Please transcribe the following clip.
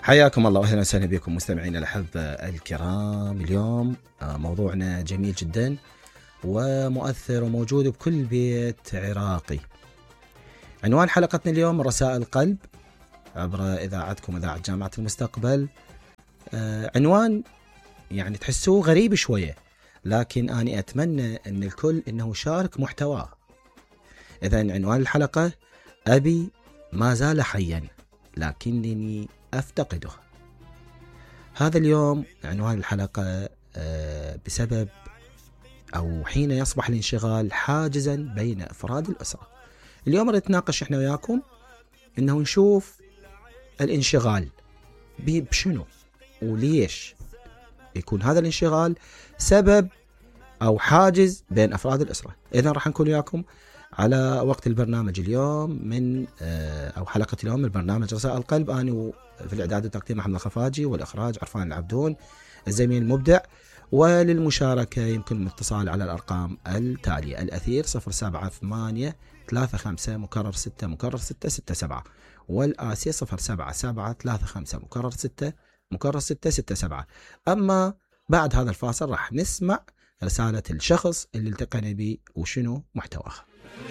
حياكم الله واهلا وسهلا بكم مستمعينا الاحبه الكرام. اليوم موضوعنا جميل جدا ومؤثر وموجود بكل بيت عراقي. عنوان حلقتنا اليوم رسائل قلب عبر اذاعتكم اذاعه جامعه المستقبل. عنوان يعني تحسوه غريب شويه، لكن أنا أتمنى أن الكل أنه يشارك محتواه. إذن عنوان الحلقة: أبي ما زال حيا لكنني أفتقده. هذا اليوم عنوان الحلقة بسبب أو حين يصبح الانشغال حاجزا بين أفراد الأسرة. اليوم نتناقش إحنا وياكم أنه نشوف الانشغال بشنو وليش يكون هذا الانشغال سبب أو حاجز بين أفراد الأسرة. إذن راح نكون وياكم على وقت البرنامج اليوم من أو حلقة اليوم من برنامج رسائل القلب. أنا في الإعداد والتقديم محمد الخفاجي، والإخراج عرفان العبدون الزميل المبدع. وللمشاركة يمكن الاتصال على الأرقام التالية: الأثير 078 35 مكرر 6 مكرر 667، والآسيا 077 35 مكرر 6 مكرر 667. أما بعد هذا الفاصل راح نسمع رسالة الشخص اللي التقينا به وشنو محتواها.